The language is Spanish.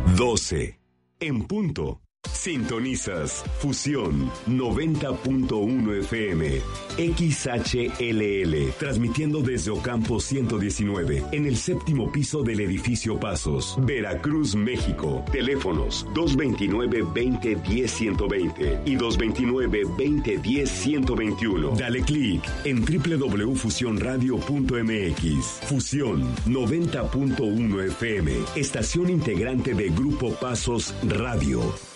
12. En punto. Sintonizas Fusión 90.1 FM XHLL, transmitiendo desde Ocampo 119, en el séptimo piso del edificio Pasos, Veracruz, México. Teléfonos 229-2010-120 y 229-2010-121. Dale clic en www.fusionradio.mx. Fusión 90.1 FM, estación integrante de Grupo Pasos Radio.